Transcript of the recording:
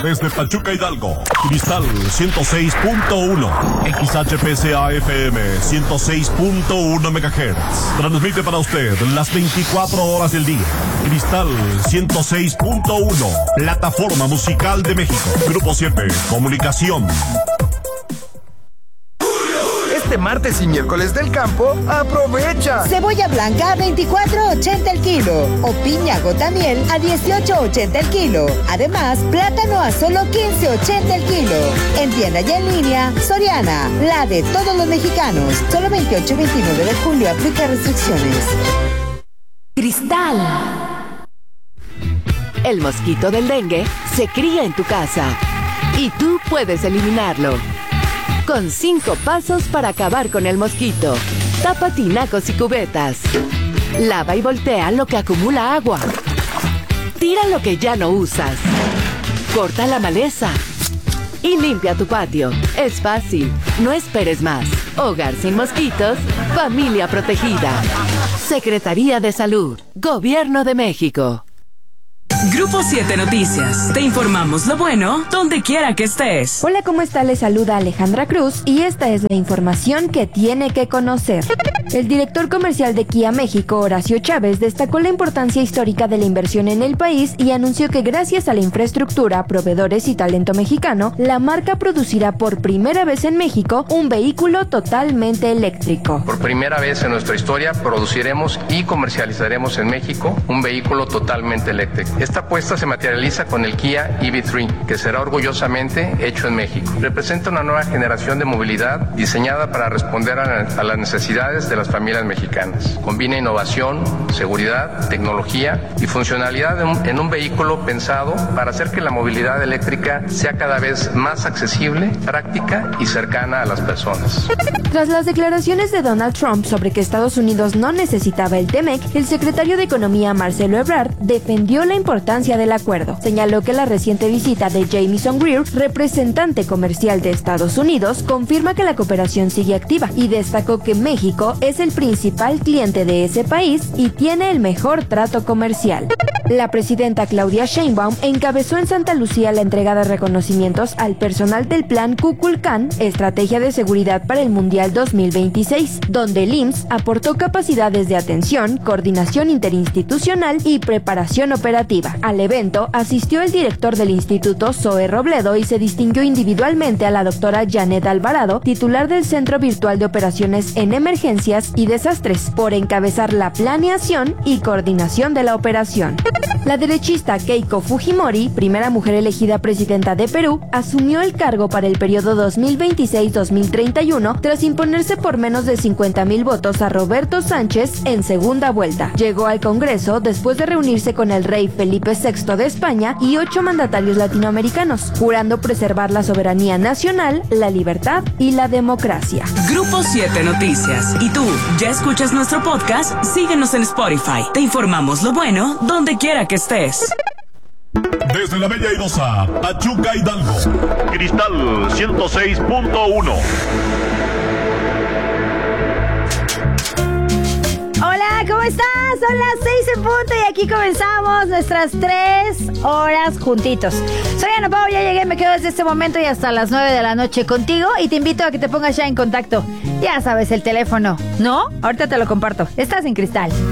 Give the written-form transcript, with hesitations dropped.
desde Pachuca, Hidalgo. Cristal 106.1. XHPCA FM 106.1 MHz. Transmite para usted las 24 horas del día. Cristal 106.1. Plataforma Musical de México. Grupo 7. Comunicación. Este martes y miércoles del campo, aprovecha. Cebolla blanca a 24.80 el kilo o piña gota miel a 18.80 el kilo. Además, plátano a solo 15.80 el kilo. En tienda y en línea, Soriana, la de todos los mexicanos. Solo 28 y 29 de julio, aplica restricciones. Cristal. El mosquito del dengue se cría en tu casa y tú puedes eliminarlo. Con 5 pasos para acabar con el mosquito. Tapa tinacos y cubetas. Lava y voltea lo que acumula agua. Tira lo que ya no usas. Corta la maleza. Y limpia tu patio. Es fácil. No esperes más. Hogar sin mosquitos. Familia protegida. Secretaría de Salud. Gobierno de México. Grupo 7 Noticias. Te informamos lo bueno donde quiera que estés. Hola, ¿cómo está? Les saluda Alejandra Cruz y esta es la información que tiene que conocer. El director comercial de Kia México, Horacio Chávez, destacó la importancia histórica de la inversión en el país y anunció que gracias a la infraestructura, proveedores y talento mexicano, la marca producirá por primera vez en México un vehículo totalmente eléctrico. Por primera vez en nuestra historia produciremos y comercializaremos en México un vehículo totalmente eléctrico. Esta apuesta se materializa con el Kia EV3, que será orgullosamente hecho en México. Representa una nueva generación de movilidad diseñada para responder a las necesidades de las familias mexicanas. Combina innovación, seguridad, tecnología y funcionalidad en un vehículo pensado para hacer que la movilidad eléctrica sea cada vez más accesible, práctica y cercana a las personas. Tras las declaraciones de Donald Trump sobre que Estados Unidos no necesitaba el TEMEC, el secretario de Economía Marcelo Ebrard defendió la importancia del acuerdo. Señaló que la reciente visita de Jamieson Greer, representante comercial de Estados Unidos, confirma que la cooperación sigue activa y destacó que México es el principal cliente de ese país y tiene el mejor trato comercial. La presidenta Claudia Sheinbaum encabezó en Santa Lucía la entrega de reconocimientos al personal del Plan Kukulkan, Estrategia de Seguridad para el Mundial 2026, donde el IMSS aportó capacidades de atención, coordinación interinstitucional y preparación operativa. Al evento asistió el director del instituto, Zoe Robledo, y se distinguió individualmente a la doctora Janet Alvarado, titular del Centro Virtual de Operaciones en Emergencias y Desastres, por encabezar la planeación y coordinación de la operación. La derechista Keiko Fujimori, primera mujer elegida presidenta de Perú, asumió el cargo para el periodo 2026-2031 tras imponerse por menos de 50,000 votos a Roberto Sánchez en segunda vuelta. Llegó al Congreso después de reunirse con el rey Felipe VI de España y 8 mandatarios latinoamericanos, jurando preservar la soberanía nacional, la libertad y la democracia. Grupo 7 Noticias. ¿Y tú, ya escuchas nuestro podcast? Síguenos en Spotify. Te informamos lo bueno donde quiera que estés. Desde la Bella Airosa, Pachuca, Hidalgo. Cristal 106.1. Hola, ¿cómo estás? Son las 6 en punto y aquí comenzamos nuestras 3 horas juntitos. Soy Ana Pau, ya llegué, me quedo desde este momento y hasta las 9 de la noche contigo y te invito a que te pongas ya en contacto. Ya sabes el teléfono, ¿no? Ahorita te lo comparto. Estás en Cristal.